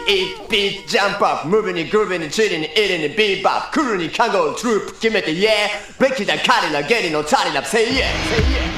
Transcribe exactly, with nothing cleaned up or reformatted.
eat, beat, jump up, moving and grooving and chilling and eating and bebop, cooling and kango, troop, give me the yeah, break it and cut it, getting no tidying up, say yeah, say yeah.